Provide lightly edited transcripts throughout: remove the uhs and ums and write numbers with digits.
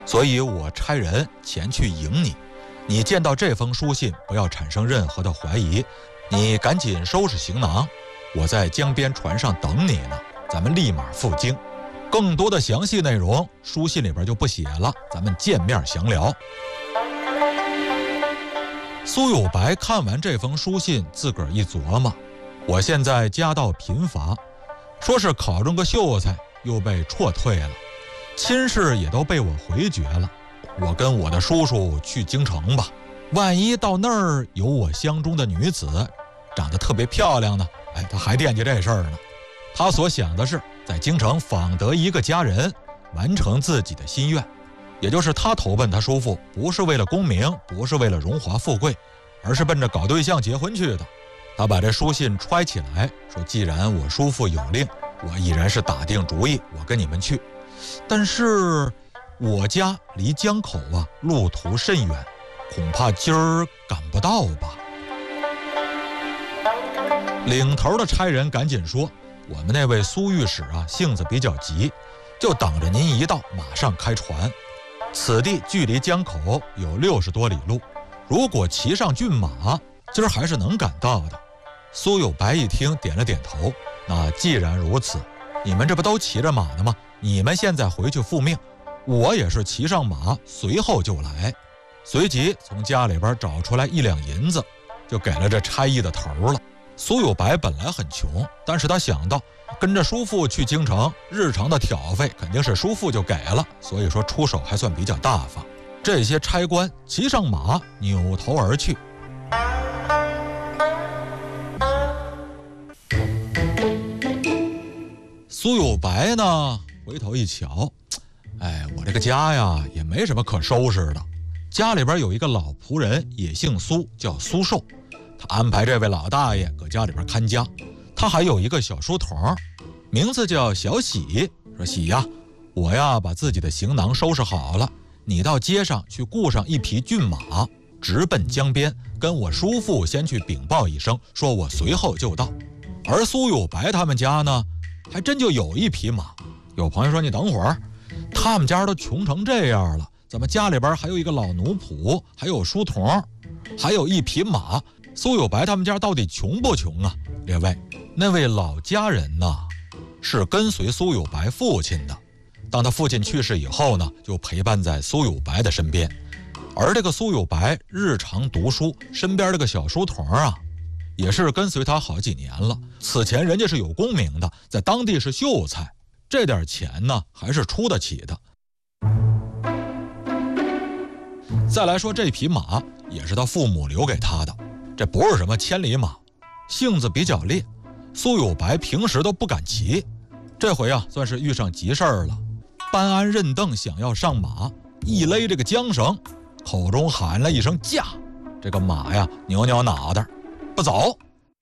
所以我差人前去迎你。你见到这封书信，不要产生任何的怀疑，你赶紧收拾行囊，我在江边船上等你呢，咱们立马赴京。更多的详细内容，书信里边就不写了，咱们见面详聊。苏有白看完这封书信，自个儿一琢磨，我现在家道贫乏，说是考中个秀才，又被辍退了，亲事也都被我回绝了。我跟我的叔叔去京城吧，万一到那儿有我相中的女子，长得特别漂亮呢，他还惦记这事儿呢。他所想的是在京城访得一个佳人，完成自己的心愿。也就是他投奔他叔父，不是为了功名，不是为了荣华富贵，而是奔着搞对象结婚去的。他把这书信揣起来，说既然我叔父有令，我已然是打定主意，我跟你们去。但是我家离江口路途甚远，恐怕今儿赶不到吧。领头的差人赶紧说，我们那位苏御史性子比较急，就等着您一到马上开船。此地距离江口有60多里路，如果骑上骏马，今儿还是能赶到的。苏有白一听点了点头，那既然如此，你们这不都骑着马呢吗？你们现在回去复命，我也是骑上马随后就来。随即从家里边找出来1两银子，就给了这差役的头了。苏有白本来很穷，但是他想到跟着叔父去京城，日常的挑费肯定是叔父就给了，所以说出手还算比较大方。这些差官骑上马扭头而去。苏有白呢回头一瞧，我这个家呀也没什么可收拾的。家里边有一个老仆人，也姓苏，叫苏寿。他安排这位老大爷搁家里边看家。他还有一个小书童，名字叫小喜，说喜呀，我呀把自己的行囊收拾好了，你到街上去雇上1匹骏马，直奔江边，跟我叔父先去禀报一声，说我随后就到。而苏有白他们家呢，还真就有1匹马。有朋友说，你等会儿，他们家都穷成这样了，怎么家里边还有一个老奴仆，还有书童，还有1匹马？苏有白他们家到底穷不穷啊？列位，那位老家人呢，是跟随苏有白父亲的。当他父亲去世以后呢，就陪伴在苏有白的身边。而这个苏有白日常读书，身边这个小书童也是跟随他好几年了。此前人家是有功名的，在当地是秀才，这点钱呢还是出得起的。再来说，这匹马也是他父母留给他的，这不是什么千里马，性子比较烈，苏有白平时都不敢骑。这回算是遇上急事儿了。班安认凳想要上马，一勒这个缰绳，口中喊了一声驾，这个马呀扭扭脑袋不走。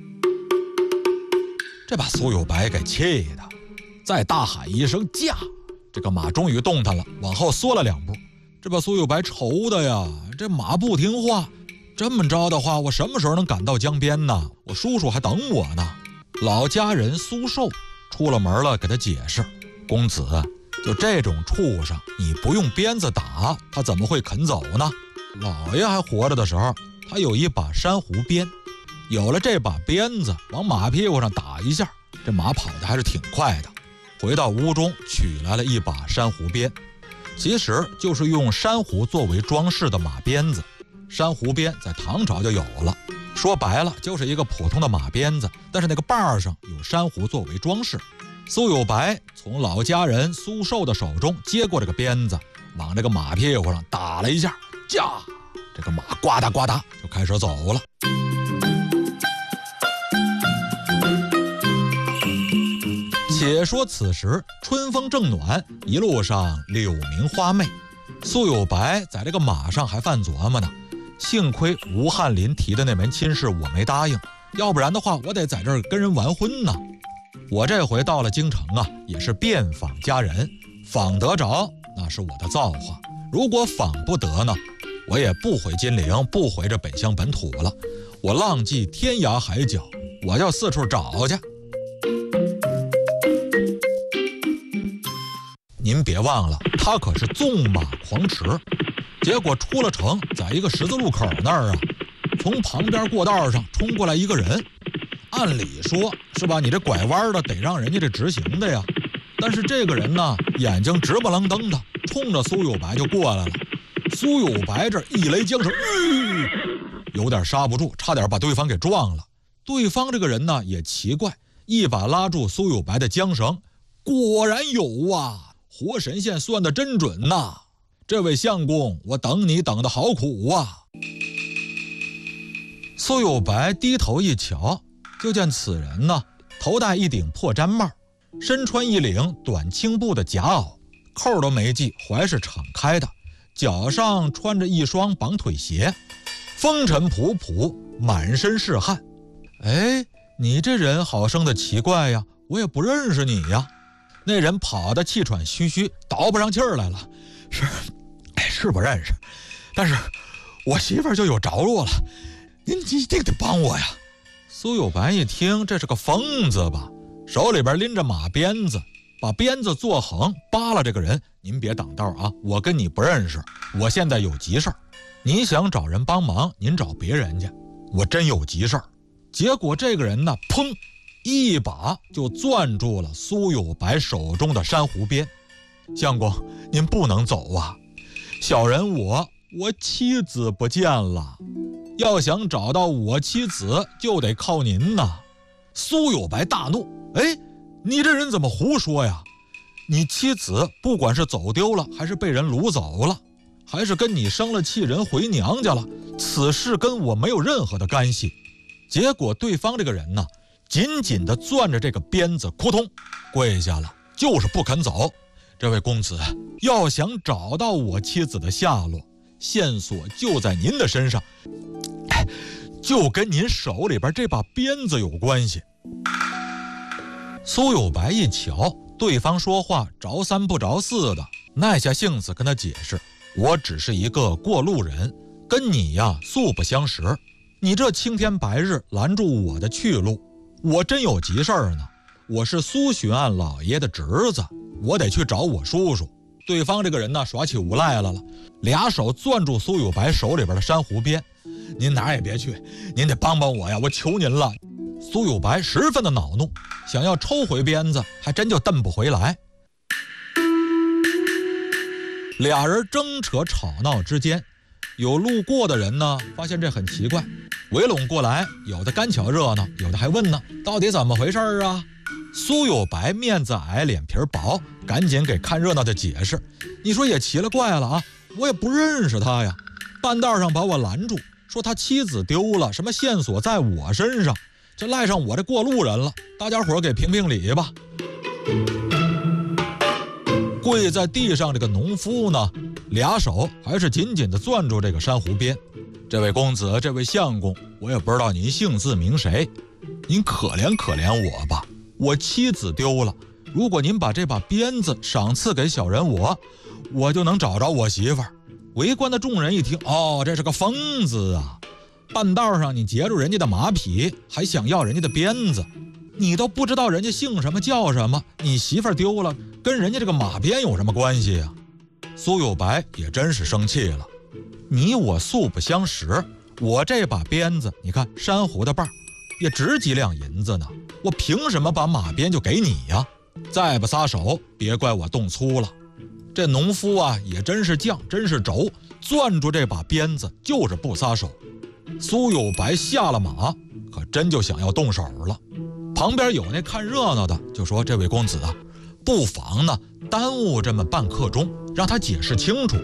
这把苏有白给气的，再大喊一声驾，这个马终于动弹了，往后缩了2步。这把苏有白愁的呀，这马不听话，这么着的话，我什么时候能赶到江边呢？我叔叔还等我呢。老家人苏寿出了门了，给他解释，公子，就这种畜生，你不用鞭子打，他怎么会肯走呢？老爷还活着的时候，他有一把珊瑚鞭，有了这把鞭子，往马屁股上打一下，这马跑的还是挺快的。回到屋中，取来了一把珊瑚鞭，其实就是用珊瑚作为装饰的马鞭子。珊瑚鞭在唐朝就有了，说白了就是一个普通的马鞭子，但是那个把上有珊瑚作为装饰。苏有白从老家人苏寿的手中接过这个鞭子，往这个马屁股上打了一下，驾，这个马呱嗒呱嗒就开始走了。且说此时春风正暖，一路上柳明花媚。苏有白在这个马上还犯琢磨呢，幸亏吴翰林提的那门亲事我没答应，要不然的话我得在这儿跟人完婚呢。我这回到了京城也是遍访佳人，访得着那是我的造化，如果访不得呢，我也不回金陵，不回这本乡本土了，我浪迹天涯海角，我要四处找去。 您别忘了，他可是纵马狂驰。结果出了城，在一个十字路口那儿啊，从旁边过道上冲过来一个人。按理说是吧，你这拐弯的得让人家这直行的呀。但是这个人呢，眼睛直不愣登的，冲着苏有白就过来了。苏有白这一雷缰绳，有点刹不住，差点把对方给撞了。对方这个人呢也奇怪，一把拉住苏有白的缰绳，果然有啊，活神仙算得真准呐！这位相公，我等你等得好苦啊！苏有白低头一瞧，就见此人呢，头戴一顶破毡帽，身穿一领短青布的夹袄，扣都没系，怀是敞开的，脚上穿着一双绑腿鞋，风尘仆仆，满身是汗。哎，你这人好生的奇怪呀，我也不认识你呀。那人跑得气喘吁吁，倒不上气儿来了。是不认识，但是我媳妇儿就有着落了，您一定得帮我呀。苏有白一听，这是个疯子吧，手里边拎着马鞭子，把鞭子做横，扒拉这个人。您别挡道啊，我跟你不认识，我现在有急事儿。你想找人帮忙，您找别人去，我真有急事儿。结果这个人呢，砰，一把就攥住了苏有白手中的珊瑚鞭。相公，您不能走啊！小人我妻子不见了，要想找到我妻子，就得靠您呐！苏有白大怒，哎，你这人怎么胡说呀？你妻子不管是走丢了，还是被人掳走了，还是跟你生了气人回娘家了，此事跟我没有任何的干系。结果对方这个人呢，紧紧地攥着这个鞭子，扑通跪下了，就是不肯走。这位公子，要想找到我妻子的下落，线索就在您的身上，就跟您手里边这把鞭子有关系。苏有白一瞧，对方说话着三不着四的，耐下性子跟他解释，我只是一个过路人，跟你呀素不相识，你这青天白日拦住我的去路，我真有急事儿呢。我是苏巡按老爷的侄子，我得去找我叔叔。对方这个人呢，耍起无赖来了，俩手攥住苏有白手里边的珊瑚鞭。您哪儿也别去，您得帮帮我呀，我求您了。苏有白十分的恼怒，想要抽回鞭子，还真就蹬不回来。俩人争扯吵闹之间，有路过的人呢，发现这很奇怪，围拢过来，有的干瞧热闹，有的还问呢，到底怎么回事啊？苏有白面子矮脸皮薄，赶紧给看热闹的解释。你说也奇了怪了啊，我也不认识他呀，半道上把我拦住，说他妻子丢了，什么线索在我身上，这赖上我这过路人了，大家伙给评评理吧。跪在地上这个农夫呢，俩手还是紧紧地攥住这个珊瑚鞭。这位公子，这位相公，我也不知道您姓字名谁，您可怜可怜我吧，我妻子丢了，如果您把这把鞭子赏赐给小人我就能找着我媳妇儿。围观的众人一听，哦，这是个疯子啊，半道上你截住人家的马匹，还想要人家的鞭子，你都不知道人家姓什么叫什么，你媳妇儿丢了跟人家这个马鞭有什么关系啊？苏有白也真是生气了，你我素不相识，我这把鞭子你看珊瑚的把也值几两银子呢，我凭什么把马鞭就给你呀？再不撒手，别怪我动粗了。这农夫啊也真是犟，真是轴，攥住这把鞭子就是不撒手。苏有白下了马，可真就想要动手了。旁边有那看热闹的就说，这位公子啊，不妨呢耽误这么半刻钟，让他解释清楚。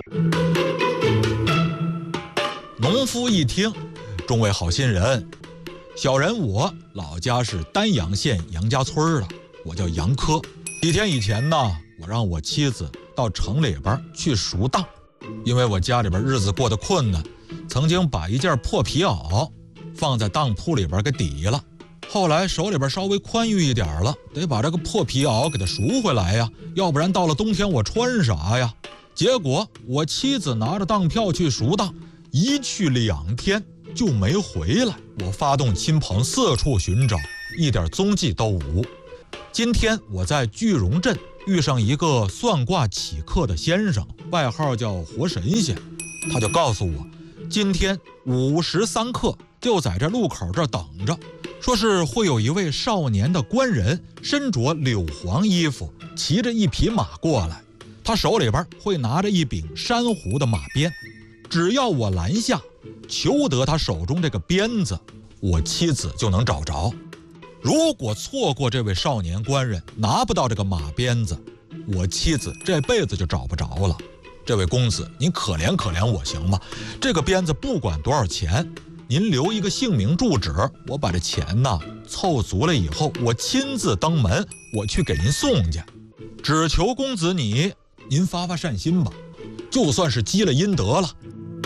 农夫一听，众位好心人，小人我老家是丹阳县杨家村的，我叫杨科。几天以前呢，我让我妻子到城里边去赎当，因为我家里边日子过得困难，曾经把一件破皮袄放在当铺里边给抵了，后来手里边稍微宽裕一点了，得把这个破皮袄给它赎回来呀，要不然到了冬天我穿啥呀？结果我妻子拿着当票去赎当，一去2天就没回来，我发动亲朋四处寻找，一点踪迹都无。 今天我在句容镇遇上一个算卦起客的先生，外号叫活神仙，他就告诉我，今天午时3刻就在这路口这等着，说是会有一位少年的官人，身着柳黄衣服，骑着一匹马过来，他手里边会拿着一柄珊瑚的马鞭，只要我拦下，求得他手中这个鞭子，我妻子就能找着。如果错过这位少年官人，拿不到这个马鞭子，我妻子这辈子就找不着了。这位公子，您可怜可怜我行吗？这个鞭子不管多少钱，您留一个姓名住址，我把这钱呢凑足了以后，我亲自登门，我去给您送去。只求公子您发发善心吧，就算是积了阴德了。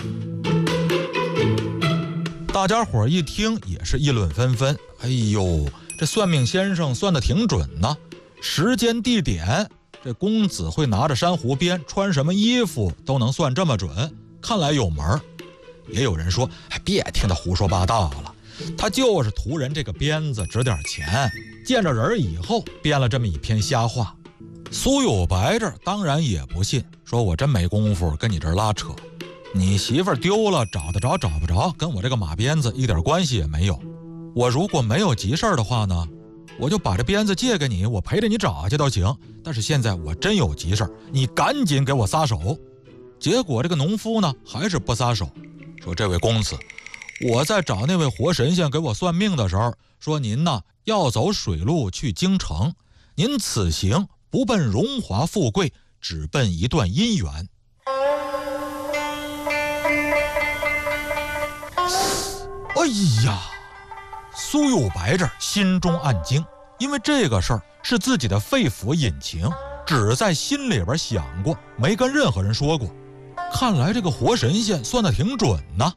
大家伙一听也是议论纷纷，哎呦，这算命先生算得挺准呢，时间地点，这公子会拿着珊瑚鞭，穿什么衣服都能算这么准，看来有门。也有人说，别听他胡说八道了，他就是图人这个鞭子值点钱，见着人以后编了这么一篇瞎话。苏有白这当然也不信，说我真没工夫跟你这儿拉扯，你媳妇儿丢了，找得着找不着，跟我这个马鞭子一点关系也没有。我如果没有急事的话呢，我就把这鞭子借给你，我陪着你找去都行。但是现在我真有急事，你赶紧给我撒手。结果这个农夫呢，还是不撒手，说这位公子，我在找那位活神仙给我算命的时候，说您呢要走水路去京城，您此行不奔荣华富贵，只奔一段姻缘。哎呀，苏有白这心中暗惊，因为这个事儿是自己的肺腑隐情，只在心里边想过，没跟任何人说过。看来这个活神仙算得挺准呢。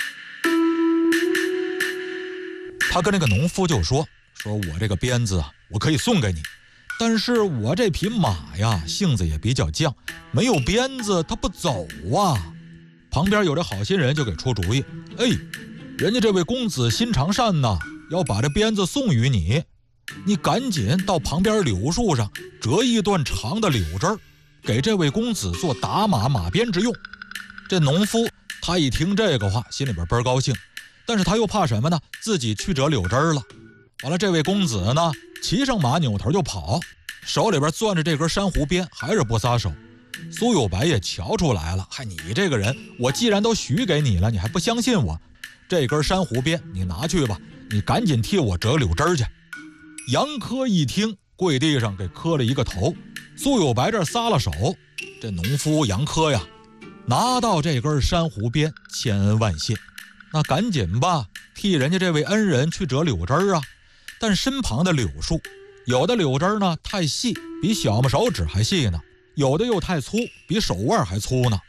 他跟那个农夫就说我这个鞭子啊，我可以送给你，但是我这匹马呀，性子也比较犟，没有鞭子它不走啊。旁边有这好心人就给出主意，人家这位公子心肠善呐，要把这鞭子送与你，你赶紧到旁边柳树上折一段长的柳枝儿，给这位公子做打马鞭之用。这农夫他一听这个话，心里边倍儿高兴，但是他又怕什么呢？自己去折柳枝了。完了，这位公子呢，骑上马扭头就跑，手里边攥着这根珊瑚鞭，还是不撒手。苏有白也瞧出来了，你这个人，我既然都许给你了，你还不相信我？这根珊瑚鞭你拿去吧，你赶紧替我折柳枝去。杨科一听，跪地上给磕了一个头。苏有白这撒了手，这农夫杨科呀，拿到这根珊瑚鞭，千恩万谢，那赶紧吧，替人家这位恩人去折柳枝啊。但身旁的柳树，有的柳枝呢太细，比小拇手指还细呢，有的又太粗，比手腕还粗呢。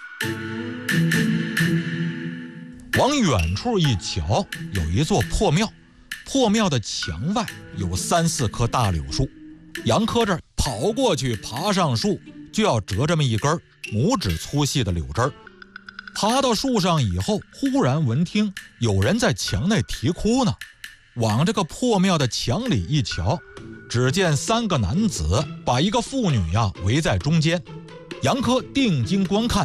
往远处一瞧，有一座破庙，破庙的墙外有3、4棵大柳树。杨科这儿跑过去，爬上树，就要折这么一根拇指粗细的柳枝儿。爬到树上以后，忽然闻听有人在墙内啼哭呢。往这个破庙的墙里一瞧，只见3个男子把一个妇女呀围在中间。杨科定睛观看，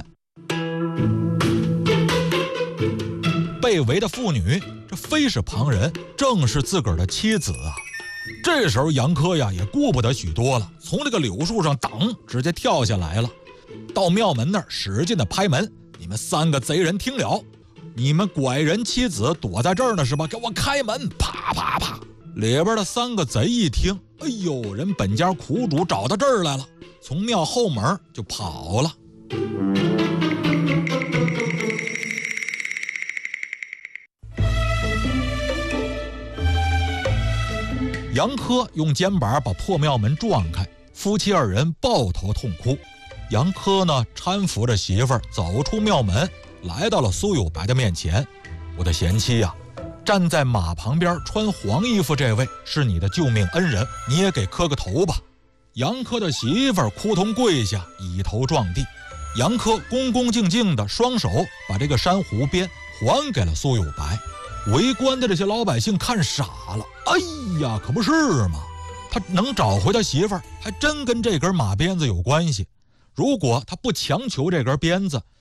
被围的妇女，这非是旁人，正是自个儿的妻子啊。这时候杨科呀也顾不得许多了，从这个柳树上直接跳下来了，到庙门那儿使劲的拍门。你们3个贼人听了，你们拐人妻子躲在这儿呢是吧？给我开门！啪啪啪！里边的3个贼一听，哎呦，人本家苦主找到这儿来了，从庙后门就跑了。杨科用肩膀把破庙门撞开，夫妻2人抱头痛哭。杨科呢搀扶着媳妇儿走出庙门，来到了苏有白的面前。我的贤妻呀，站在马旁边穿黄衣服这位是你的救命恩人，你也给磕个头吧。杨科的媳妇儿扑通跪下，以头撞地。杨科恭恭敬敬的双手把这个珊瑚鞭还给了苏有白。围观的这些老百姓看傻了，哎呀，可不是嘛， 他能找回他媳妇儿，还真跟这根马鞭子有关系。如果他不强求这根鞭子，